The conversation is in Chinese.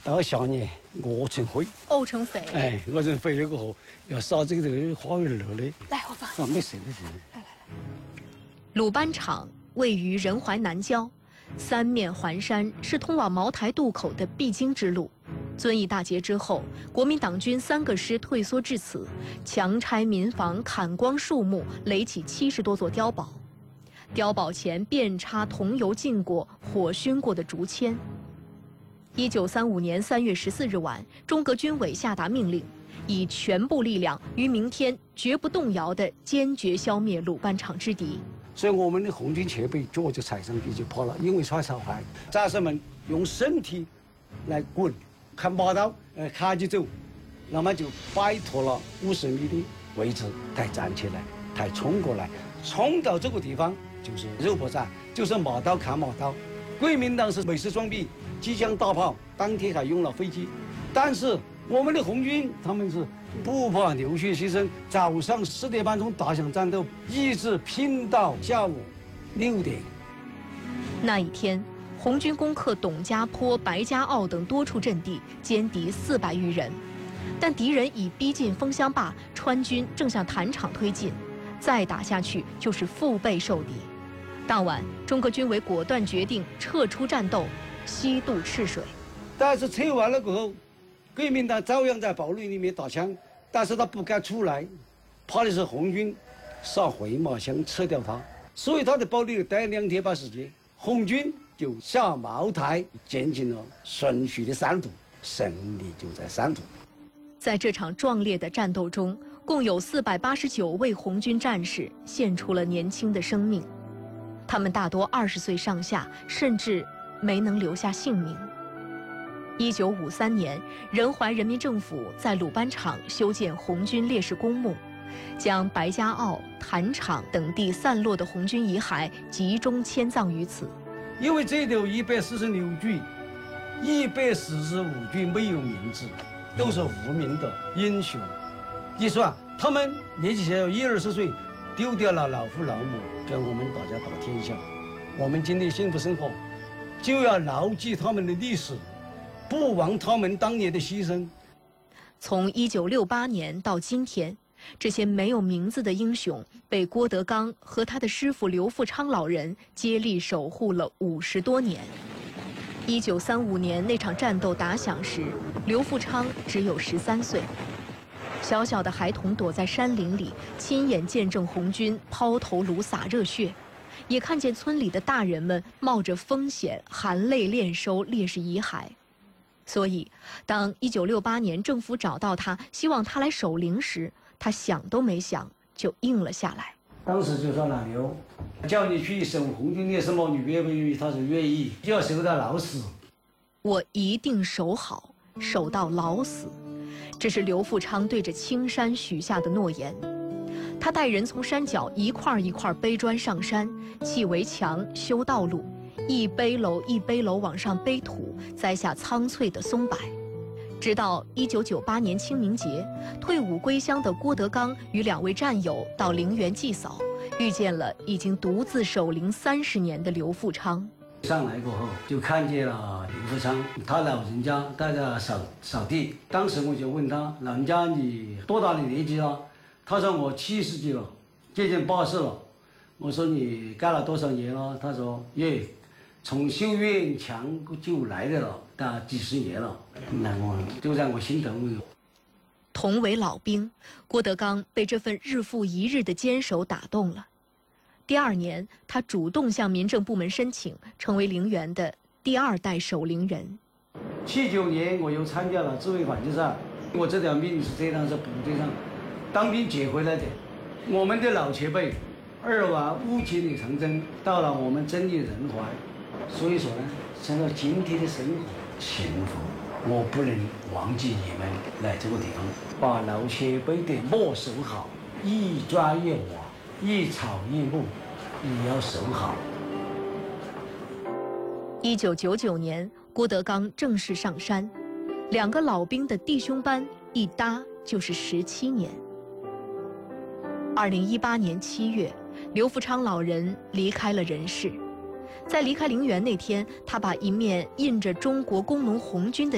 到下年我成灰。 沤成肥。 哎，我成肥了过后，要撒这个花园乐的。 来，我放。 没事没事。 来。鲁班场位于仁怀南郊，三面环山，是通往茅台渡口的必经之路。遵义大捷之后，国民党军3个师退缩至此，强拆民房，砍光树木，垒起70多座碉堡。碉堡前遍插桐油浸过、火熏过的竹签。1935年3月14日晚，中革军委下达命令，以全部力量于明天绝不动摇地坚决消灭鲁班场之敌。 所以我们的红军前辈脚就踩上去就跑了，因为穿草鞋，战士们用身体来滚，看马刀，卡起走，那么就摆脱了50米的位置，才站起来，才冲过来，冲到这个地方就是肉搏战，就是马刀砍马刀。国民党是美式装备，机枪大炮，当天还用了飞机，但是我们的红军他们是不怕流血牺牲，早上4点半钟打响战斗，一直拼到下午6点。 那一天，红军攻克董家坡、白家坳等多处阵地，歼敌400余人。但敌人已逼近枫香坝，川军正向坛场推进，再打下去就是腹背受敌。当晚，中革军委果断决定撤出战斗，西渡赤水。 但是撤完了过后，国民党照样在堡垒里面打枪，但是他不敢出来，怕的是红军撒回马枪撤掉他，所以他的堡垒待2天半时间，红军就下茅台，进行了顺序的3渡，胜利就在3渡。 在这场壮烈的战斗中，共有489位红军战士献出了年轻的生命，他们大多20岁上下，甚至没能留下性命。1953年，仁怀人民政府在鲁班场修建红军烈士公墓，将白家坳、坛场等地散落的红军遗骸集中迁葬于此。 因为这里有146具，145具没有名字，都是无名的英雄。你说他们年纪小，20-20岁，丢掉了老父老母，给我们大家打天下。我们今天幸福生活，就要牢记他们的历史，不忘他们当年的牺牲。 从1968年到今天，这些没有名字的英雄被郭德纲和他的师傅刘富昌老人接力守护了50多年。1935年那场战斗打响时，刘富昌只有13岁。小小的孩童躲在山林里，亲眼见证红军抛头颅洒热血，也看见村里的大人们冒着风险含泪敛收烈士遗骸。所以，当1968年政府找到他，希望他来守灵时，他想都没想就应了下来。 当时就说老刘，叫你去守红军烈士墓，你愿不愿意？他说愿意，就要守到老死。 我一定守好，守到老死。这是刘富昌对着青山许下的诺言。他带人从山脚一块一块背砖上山，砌围墙、修道路，一背篓一背篓往上背土，栽下苍翠的松柏。直到1998年清明节，退伍归乡的郭德纲与2位战友到陵园祭扫，遇见了已经独自守灵30年的刘富昌。 上来过后，就看见了刘富昌，他老人家在这扫地。当时我就问他，老人家你多大的年纪了？他说我70几了，接近80了。我说你干了多少年了？他说从修院墙就来的了，但几10年了。那我就让我心疼。 同为老兵，郭德纲被这份日复一日的坚守打动了。第2年，他主动向民政部门申请，成为陵园的第2代守陵人。 79年，我又参加了自卫反击战。我这条命是这样，是部队上当兵捡回来的。我们的老前辈2往5千里长征，到了我们遵义仁怀。所以说呢，现在今天的生活幸福，我不能忘记你们来这个地方，把老前辈的墓守好，一砖一瓦，一草一木，也要守好。 1999年，郭德纲正式上山，2个老兵的弟兄班一搭就是17年。2018年7月，刘富昌老人离开了人世。在离开陵园那天，他把一面印着中国工农红军的